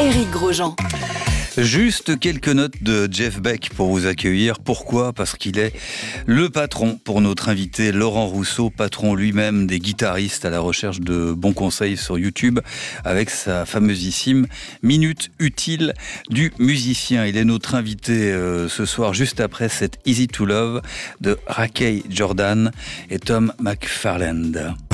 Éric Grosjean. Juste quelques notes de Jeff Beck pour vous accueillir. Pourquoi ? Parce qu'il est le patron pour notre invité Laurent Rousseau, patron lui-même des guitaristes à la recherche de bons conseils sur YouTube avec sa fameusissime Minute Utile du musicien. Il est notre invité ce soir juste après cette Easy to Love de Raquel Jordan et Tom McFarland.